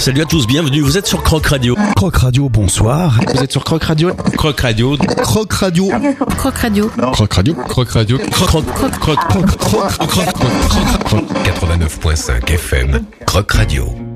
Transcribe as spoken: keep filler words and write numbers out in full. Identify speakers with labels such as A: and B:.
A: Salut à tous, bienvenue, vous êtes sur Croc Radio.
B: Croc Radio, bonsoir.
C: Vous êtes sur Croc Radio.
A: Croc Radio.
B: Croc Radio.
D: Croc Radio.
B: Croc Radio.
C: Croc Radio.
A: Croc, croc, croc, croc, croc, croc, croc, croc,
E: quatre-vingt-neuf virgule cinq F M. Croc Radio.